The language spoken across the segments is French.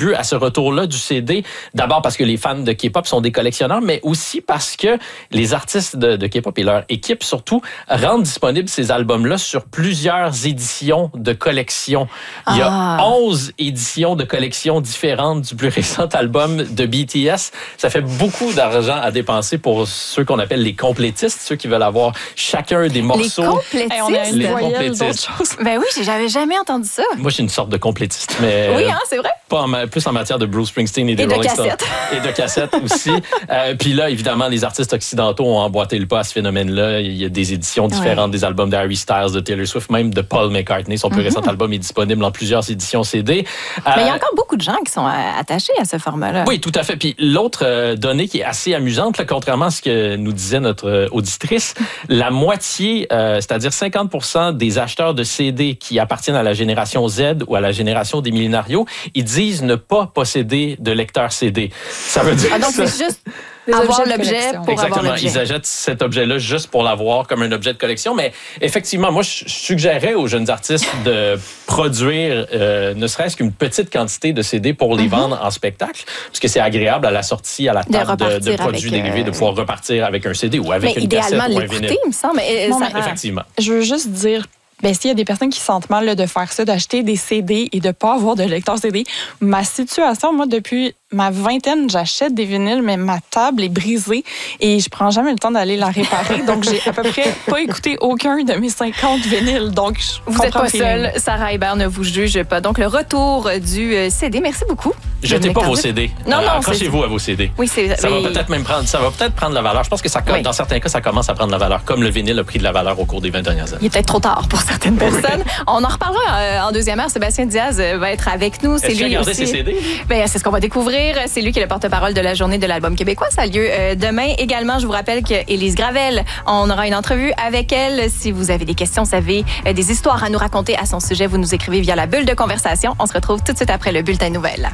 contribue à ce retour-là du CD. D'abord parce que les fans de K-pop sont des collectionneurs, mais aussi parce que les artistes de K-pop et leur équipe surtout rendent disponibles ces albums-là sur plusieurs éditions de collection. Il y a 11 éditions de collection différentes du plus récent album de BTS. Ça fait beaucoup d'argent à dépenser pour ceux qu'on appelle les complétistes, ceux qui veulent avoir chacun des morceaux. Les complétistes? On a une Les voyelle complétistes. d'autres choses. Ben oui, j'avais jamais entendu ça. Moi, je suis une sorte de complétiste, mais Oui, hein, c'est vrai. pas plus en matière de Bruce Springsteen et des Et de Rolling Stones. cassettes. Et de cassettes aussi. Puis là, évidemment, les artistes occidentaux ont emboîté le pas à ce phénomène-là. Il y a des éditions différentes des albums d'Harry Styles, de Taylor Swift, même de Paul McCartney. Son plus récent album est disponible en plusieurs éditions CD. Mais il y a encore beaucoup de gens qui sont attachés à ce format-là. Oui, tout à fait. Puis l'autre donnée qui est assez amusante, là, contrairement à ce que nous disait notre auditrice, la moitié, c'est-à-dire 50% des acheteurs de CD qui appartiennent à la génération Z ou à la génération des millénarios, ils disent ne pas posséder de lecteur CD. Ça veut dire donc c'est juste Des avoir objets de l'objet collection. pour avoir Exactement. l'objet. Ils achètent cet objet-là juste pour l'avoir comme un objet de collection. Mais effectivement, moi, je suggérerais aux jeunes artistes de produire ne serait-ce qu'une petite quantité de CD pour les vendre en spectacle, parce que c'est agréable à la sortie, à la table de produits dérivés, de pouvoir repartir avec un CD ou avec une cassette idéalement ou un vinyle. l'écouter, il me semble. Non, mais Effectivement. Je veux juste dire, s'il y a des personnes qui se sentent mal là, de faire ça, d'acheter des CD et de ne pas avoir de lecteur CD, ma situation, moi, depuis ma vingtaine, j'achète des vinyles, mais ma table est brisée et je prends jamais le temps d'aller la réparer. Donc, j'ai à peu près pas écouté aucun de mes 50 vinyles. Donc, vous n'êtes pas seule. Sarah Hébert ne vous juge pas. Donc, le retour du CD. Merci beaucoup. Jetez pas vos CD. Non, accrochez-vous à vos CD. Oui, ça va peut-être prendre la valeur. Je pense que dans certains cas, ça commence à prendre la valeur, comme le vinyle a pris de la valeur au cours des 20 dernières années. Il est peut-être trop tard pour certaines personnes. On en reparlera en deuxième heure. Sébastien Diaz va être avec nous. Est-ce qu'il a gardé ses CD? C'est ce qu'on va découvrir. C'est lui qui est le porte-parole de la journée de l'album québécois. Ça a lieu demain. Également, je vous rappelle qu'Élise Gravel, on aura une entrevue avec elle. Si vous avez des questions, vous avez des histoires à nous raconter à son sujet, vous nous écrivez via la bulle de conversation. On se retrouve tout de suite après le bulletin de nouvelles.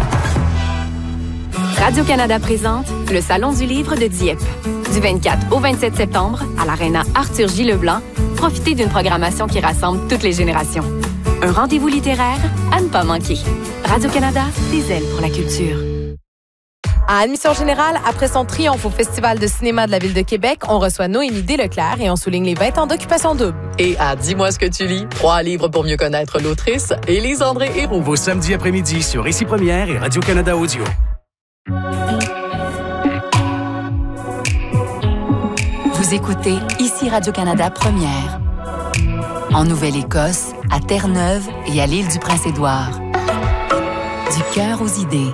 Radio-Canada présente le Salon du livre de Dieppe. Du 24 au 27 septembre, à l'Aréna Arthur-J. Leblanc, profitez d'une programmation qui rassemble toutes les générations. Un rendez-vous littéraire à ne pas manquer. Radio-Canada, des ailes pour la culture. À Admission générale, après son triomphe au Festival de cinéma de la Ville de Québec, on reçoit Noémie Desleclerc et on souligne les 20 ans d'Occupation double. Et à Dis-moi ce que tu lis, 3 livres pour mieux connaître l'autrice, Élise-André Héroux. Vos samedis après-midi sur Ici Première et Radio-Canada Audio. Vous écoutez Ici Radio-Canada Première. En Nouvelle-Écosse, à Terre-Neuve et à l'île du Prince-Édouard. Du cœur aux idées.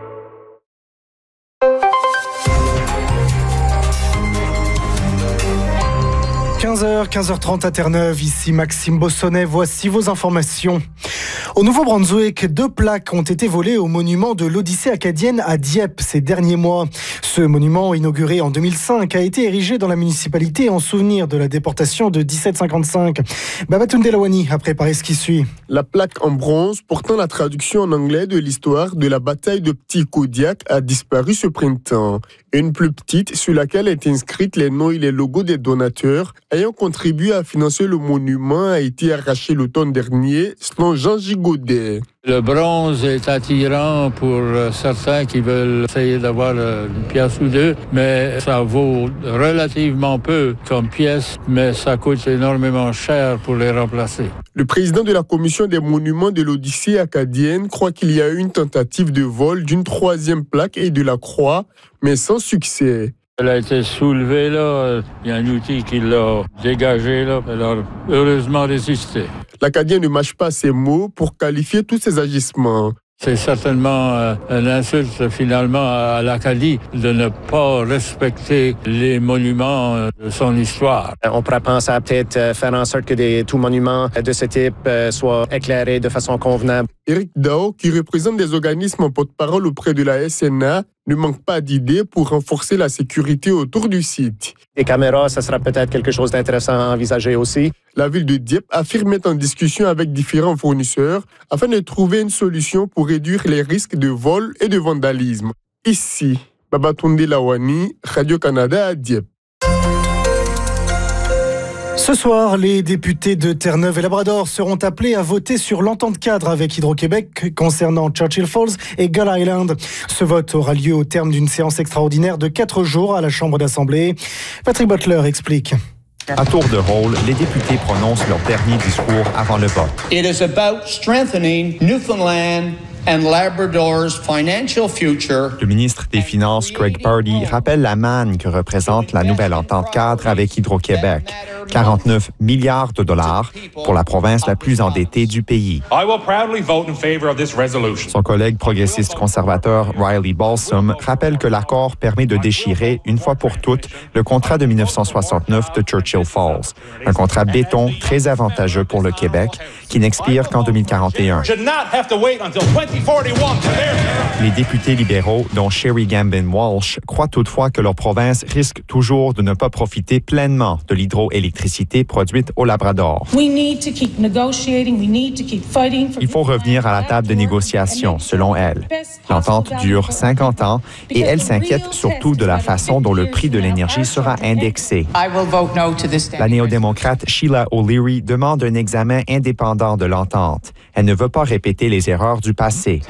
15h30 à Terre-Neuve, ici Maxime Bossonnet, voici vos informations. Au Nouveau-Brunswick, 2 plaques ont été volées au monument de l'Odyssée acadienne à Dieppe ces derniers mois. Ce monument, inauguré en 2005, a été érigé dans la municipalité en souvenir de la déportation de 1755. Babatunde Lawani a préparé ce qui suit. La plaque en bronze portant la traduction en anglais de l'histoire de la bataille de Petit Kodiak a disparu ce printemps. Une plus petite sur laquelle est inscrite les noms et les logos des donateurs ayant contribué à financer le monument a été arrachée l'automne dernier, selon Jean Gigodet. Le bronze est attirant pour certains qui veulent essayer d'avoir une pièce ou deux, mais ça vaut relativement peu comme pièce, mais ça coûte énormément cher pour les remplacer. Le président de la commission des monuments de l'Odyssée acadienne croit qu'il y a eu une tentative de vol d'une 3e plaque et de la croix, mais sans succès. Elle a été soulevée là, il y a un outil qui l'a dégagée là, elle a heureusement résisté. L'Acadien ne mâche pas ses mots pour qualifier tous ces agissements. C'est certainement une insulte finalement à l'Acadie de ne pas respecter les monuments de son histoire. On pourrait penser à peut-être faire en sorte que tout monument de ce type soit éclairé de façon convenable. Éric Dao, qui représente des organismes en porte-parole auprès de la SNA, ne manque pas d'idées pour renforcer la sécurité autour du site. Des caméras, ça sera peut-être quelque chose d'intéressant à envisager aussi. La ville de Dieppe affirme être en discussion avec différents fournisseurs afin de trouver une solution pour réduire les risques de vol et de vandalisme. Ici, Babatunde Lawani, Radio-Canada à Dieppe. Ce soir, les députés de Terre-Neuve et Labrador seront appelés à voter sur l'entente cadre avec Hydro-Québec concernant Churchill Falls et Gull Island. Ce vote aura lieu au terme d'une séance extraordinaire de 4 jours à la Chambre d'Assemblée. Patrick Butler explique. À tour de rôle, les députés prononcent leur dernier discours avant le vote. It is about strengthening Newfoundland and Labrador's financial future. Le ministre des Finances, Craig Pardee, rappelle la manne que représente la nouvelle entente cadre avec Hydro-Québec. 49 milliards de dollars pour la province la plus endettée du pays. I will proudly vote in favor of this resolution. Son collègue progressiste conservateur Riley Balsam rappelle que l'accord permet de déchirer, une fois pour toutes, le contrat de 1969 de Churchill Falls. Un contrat béton très avantageux pour le Québec qui n'expire qu'en 2041. Les députés libéraux, dont Sherry Gambin-Walsh, croient toutefois que leur province risque toujours de ne pas profiter pleinement de l'hydroélectricité produite au Labrador. Il faut revenir à la table de négociation, selon elle. L'entente dure 50 ans et elle s'inquiète surtout de la façon dont le prix de l'énergie sera indexé. La néo-démocrate Sheila O'Leary demande un examen indépendant de l'entente. Elle ne veut pas répéter les erreurs du passé.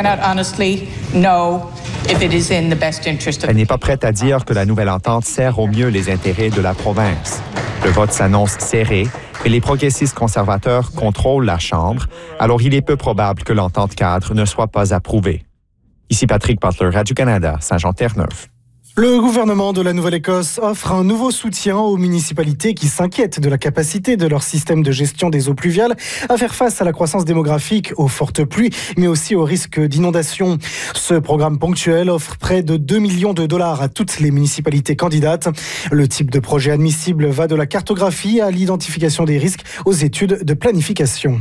Elle n'est pas prête à dire que la nouvelle entente sert au mieux les intérêts de la province. Le vote s'annonce serré et les progressistes conservateurs contrôlent la Chambre, alors il est peu probable que l'entente cadre ne soit pas approuvée. Ici Patrick Butler, Radio-Canada, Saint-Jean-Terre-Neuve. Le gouvernement de la Nouvelle-Écosse offre un nouveau soutien aux municipalités qui s'inquiètent de la capacité de leur système de gestion des eaux pluviales à faire face à la croissance démographique, aux fortes pluies, mais aussi au risque d'inondation. Ce programme ponctuel offre près de 2 millions de dollars à toutes les municipalités candidates. Le type de projet admissible va de la cartographie à l'identification des risques aux études de planification.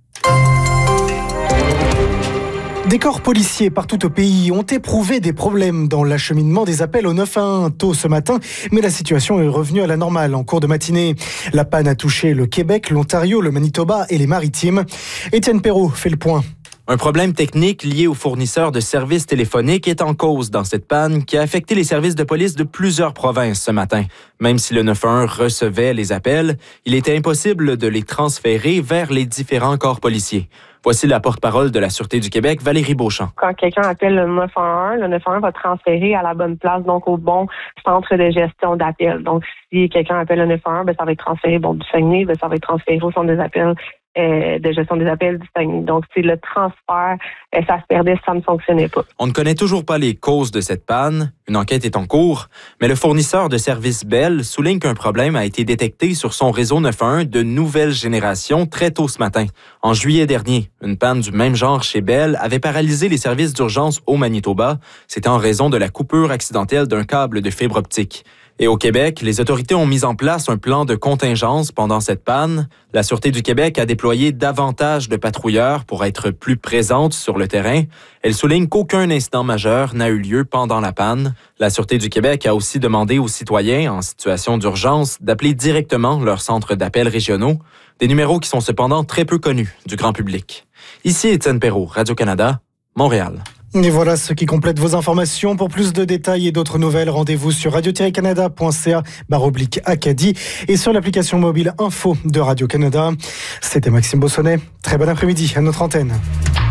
Des corps policiers partout au pays ont éprouvé des problèmes dans l'acheminement des appels au 911 tôt ce matin, mais la situation est revenue à la normale en cours de matinée. La panne a touché le Québec, l'Ontario, le Manitoba et les Maritimes. Étienne Perrault fait le point. Un problème technique lié au fournisseur de services téléphoniques est en cause dans cette panne qui a affecté les services de police de plusieurs provinces ce matin. Même si le 911 recevait les appels, il était impossible de les transférer vers les différents corps policiers. Voici la porte-parole de la Sûreté du Québec, Valérie Beauchamp. Quand quelqu'un appelle le 911 va transférer à la bonne place, donc au bon centre de gestion d'appels. Donc, si quelqu'un appelle le 911, ça va être transféré du Saguenay, ça va être transféré au centre des appels de gestion des appels du Saguenay. Donc, c'est le transfert, ça se perdait, ça ne fonctionnait pas. On ne connaît toujours pas les causes de cette panne. Une enquête est en cours, mais le fournisseur de services Bell souligne qu'un problème a été détecté sur son réseau 911 de nouvelle génération très tôt ce matin. En juillet dernier, une panne du même genre chez Bell avait paralysé les services d'urgence au Manitoba. C'était en raison de la coupure accidentelle d'un câble de fibre optique. Et au Québec, les autorités ont mis en place un plan de contingence pendant cette panne. La Sûreté du Québec a déployé davantage de patrouilleurs pour être plus présente sur le terrain. Elle souligne qu'aucun incident majeur n'a eu lieu pendant la panne. La Sûreté du Québec a aussi demandé aux citoyens en situation d'urgence d'appeler directement leurs centres d'appel régionaux, des numéros qui sont cependant très peu connus du grand public. Ici Étienne Perrault, Radio-Canada, Montréal. Et voilà ce qui complète vos informations. Pour plus de détails et d'autres nouvelles, rendez-vous sur radio-canada.ca/Acadie et sur l'application mobile Info de Radio-Canada. C'était Maxime Bossonnet. Très bon après-midi à notre antenne.